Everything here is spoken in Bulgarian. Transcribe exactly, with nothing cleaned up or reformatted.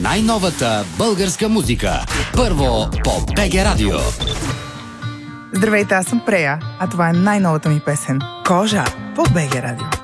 най-новата българска музика. Първо по БГ Радио. Здравейте, аз съм Прея, а това е най-новата ми песен «Кожа» по БГ Радио.